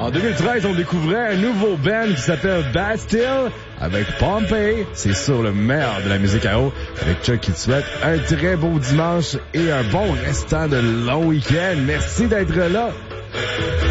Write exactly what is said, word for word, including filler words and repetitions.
En deux mille treize, on découvrait un nouveau band qui s'appelle Bastille avec Pompey. C'est sur le meilleur de la musique à eau. Avec Chuck qui te souhaite un très beau dimanche et un bon restant de long week-end. Merci d'être là.